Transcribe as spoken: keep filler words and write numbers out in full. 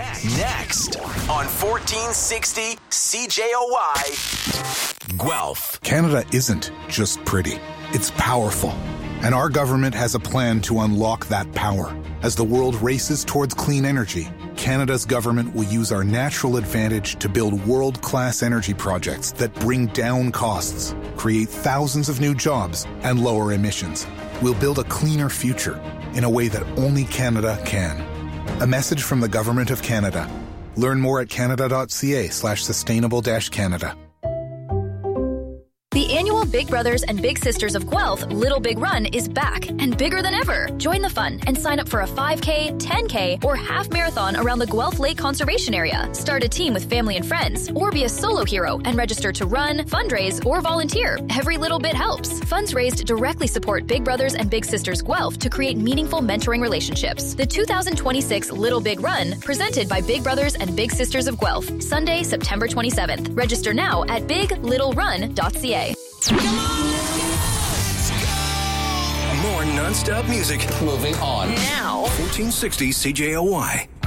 Next on fourteen sixty C J O Y, Guelph. Canada isn't just pretty. It's powerful. And our government has a plan to unlock that power. As the world races towards clean energy, Canada's government will use our natural advantage to build world-class energy projects that bring down costs, create thousands of new jobs, and lower emissions. We'll build a cleaner future in a way that only Canada can. A message from the Government of Canada. Learn more at canada.ca slash sustainable dash Canada. The annual Big Brothers and Big Sisters of Guelph Little Big Run is back and bigger than ever. Join the fun and sign up for a five K, ten K, or half marathon around the Guelph Lake Conservation Area. Start a team with family and friends, or be a solo hero and register to run, fundraise, or volunteer. Every little bit helps. Funds raised directly support Big Brothers and Big Sisters Guelph to create meaningful mentoring relationships. The two thousand twenty-six Little Big Run, presented by Big Brothers and Big Sisters of Guelph, Sunday, September twenty-seventh. Register now at big little run dot c a. Come on, let's go! More non-stop music. Moving on. Now, fourteen sixty C J O Y.